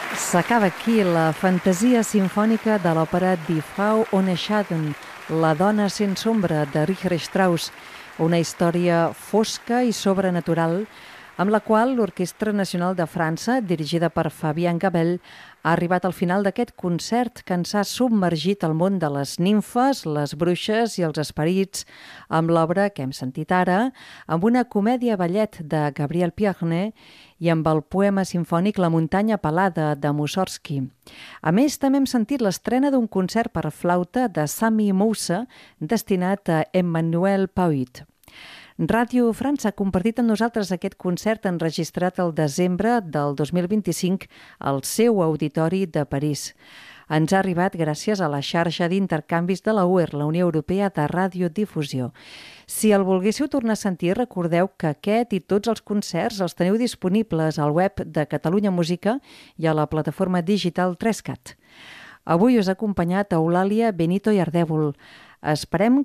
S'acaba aquí la fantasia simfònica de l'òpera Die Frau ohne Schatten, La dona sense ombra, de Richard Strauss, una història fosca i sobrenatural amb la qual l'Orquestra Nacional de França, dirigida per Fabien Gabel, ha arribat al final d'aquest concert que ens ha submergit al món de les nimfes, les bruixes i els esperits, amb l'obra que hem sentit ara, amb una comèdia ballet de Gabriel Piarnet i amb el poema simfònic La muntanya pelada, de Mussorgsky. A més, també hem sentit l'estrena d'un concert per flauta de Sami Moussa, destinat a Emmanuel Pauit. Ràdio França ha compartit amb nosaltres aquest concert enregistrat el desembre del 2025 al seu auditori de París. Ens ha arribat gràcies a la xarxa d'intercanvis de la UER, la Unió Europea de Radiodifusió. Si el volguéssiu tornar a sentir, recordeu que aquest i tots els concerts els teniu disponibles al web de Catalunya Música i a la plataforma digital 3CAT. Avui us ha acompanyat Eulàlia Benito i Ardèvol. Esperem